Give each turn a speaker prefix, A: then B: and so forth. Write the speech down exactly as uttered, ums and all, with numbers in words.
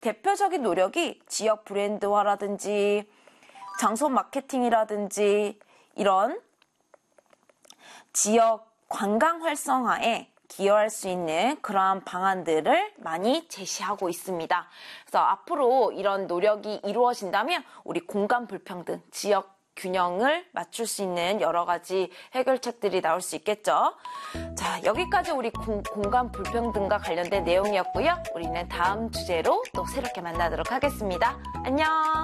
A: 대표적인 노력이 지역 브랜드화라든지 장소 마케팅이라든지 이런 지역 관광 활성화에 기여할 수 있는 그러한 방안들을 많이 제시하고 있습니다. 그래서 앞으로 이런 노력이 이루어진다면 우리 공간 불평등, 지역 균형을 맞출 수 있는 여러 가지 해결책들이 나올 수 있겠죠. 자, 여기까지 우리 공, 공간 불평등과 관련된 내용이었고요. 우리는 다음 주제로 또 새롭게 만나도록 하겠습니다. 안녕!